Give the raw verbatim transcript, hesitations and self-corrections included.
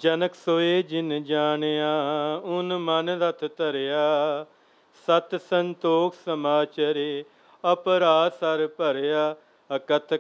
ਜਨਕ ਸੋਏ ਜਿਨ ਜਾਣਿਆ ਉਨ ਮਨ ਰਥ ਧਰਿਆ। ਸਤ ਸੰਤੋਖ ਸਮਾਚਰੇ ਅਪਰਾ ਸਰ ਭਰਿਆ। ਅਕਥ